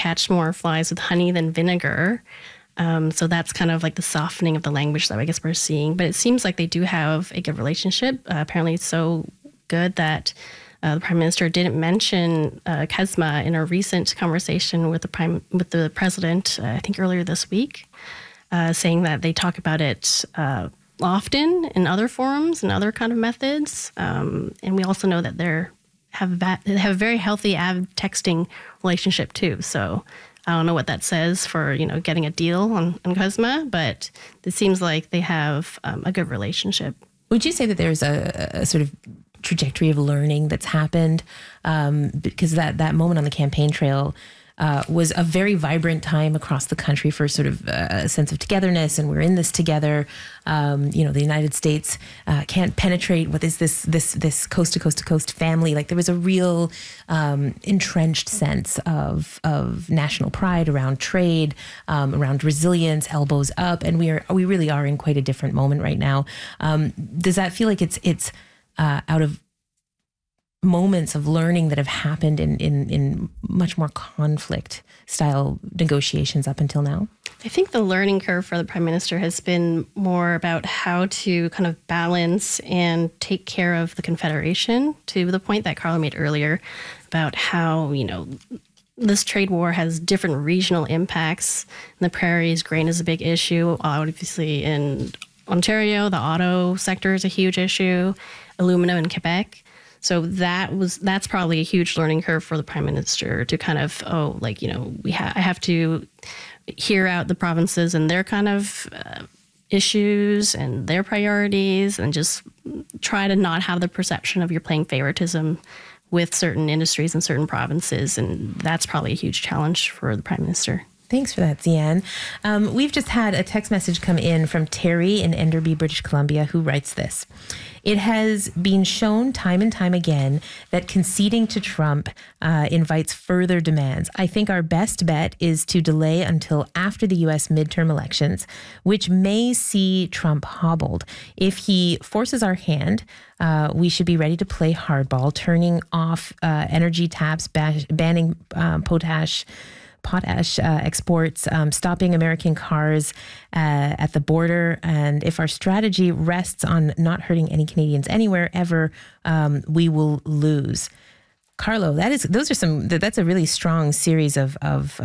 catch more flies with honey than vinegar. So that's kind of like the softening of the language that I guess we're seeing. But it seems like they do have a good relationship. Apparently it's so good that the Prime Minister didn't mention Kesma in a recent conversation with the President, I think earlier this week, saying that they talk about it often in other forums and other kind of methods. And we also know that they have a very healthy texting relationship too. So I don't know what that says for, getting a deal on Kesma, but it seems like they have a good relationship. Would you say that there's a sort of trajectory of learning that's happened? Because that moment on the campaign trail was a very vibrant time across the country for sort of a sense of togetherness, and we're in this together. The United States can't penetrate what is this coast to coast to coast family. Like there was a real entrenched sense of national pride around trade, around resilience, elbows up, and we really are in quite a different moment right now. Does that feel like it's out of moments of learning that have happened in much more conflict style negotiations up until now? I think the learning curve for the Prime Minister has been more about how to kind of balance and take care of the Confederation, to the point that Carlo made earlier about how, this trade war has different regional impacts. In the prairies, grain is a big issue. Obviously in Ontario, the auto sector is a huge issue, aluminum in Quebec. So that's probably a huge learning curve for the Prime Minister to kind of, I have to hear out the provinces and their kind of issues and their priorities, and just try to not have the perception of you're playing favoritism with certain industries and certain provinces. And that's probably a huge challenge for the Prime Minister. Thanks for that, Zian. We've just had a text message come in from Terry in Enderby, British Columbia, who writes this. It has been shown time and time again that conceding to Trump invites further demands. I think our best bet is to delay until after the U.S. midterm elections, which may see Trump hobbled. If he forces our hand, we should be ready to play hardball, turning off energy taps, banning potash exports, stopping American cars at the border. And if our strategy rests on not hurting any Canadians anywhere ever, we will lose. Carlo, that's a really strong series of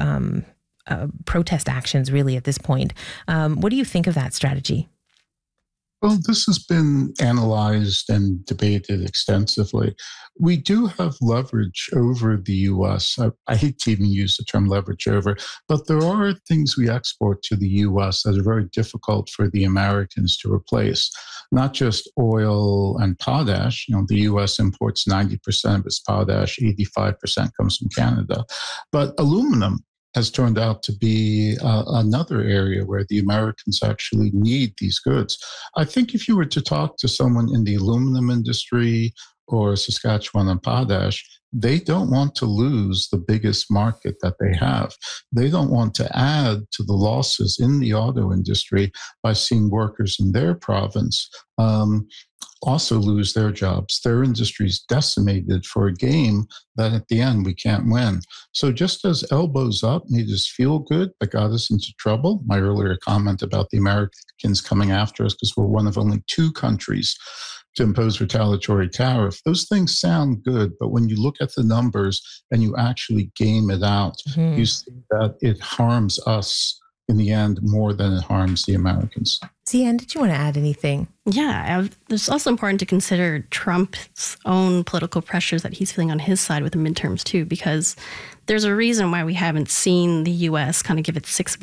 protest actions really at this point. What do you think of that strategy? Well, this has been analyzed and debated extensively. We do have leverage over the U.S. I hate to even use the term leverage over, but there are things we export to the U.S. that are very difficult for the Americans to replace. Not just oil and potash. The U.S. imports 90% of its potash, 85% comes from Canada. But aluminum has turned out to be another area where the Americans actually need these goods. I think if you were to talk to someone in the aluminum industry or Saskatchewan and potash, they don't want to lose the biggest market that they have. They don't want to add to the losses in the auto industry by seeing workers in their province also lose their jobs. Their industry is decimated for a game that at the end we can't win. So just as elbows up made us feel good but got us into trouble, my earlier comment about the Americans coming after us because we're one of only 2 countries to impose retaliatory tariff, those things sound good, but when you look at the numbers and you actually game it out, you see that it harms us in the end more than it harms the Americans. Zian, did you want to add anything? Yeah, it's also important to consider Trump's own political pressures that he's feeling on his side with the midterms too, because there's a reason why we haven't seen the U.S. kind of give it 6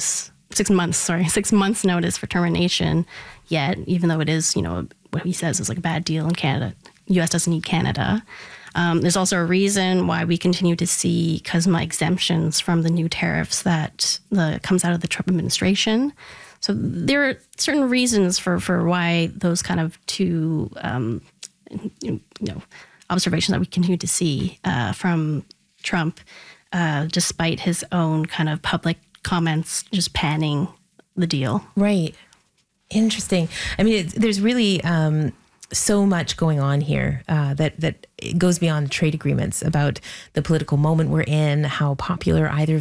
months notice for termination yet, even though it is, what he says is like a bad deal in Canada. U.S. doesn't need Canada. There's also a reason why we continue to see Kesma exemptions from the new tariffs that comes out of the Trump administration. So there are certain reasons for why those kind of 2 observations that we continue to see from Trump, despite his own kind of public comments just panning the deal. Right. Interesting. I mean, there's really so much going on here that goes beyond trade agreements about the political moment we're in, how popular either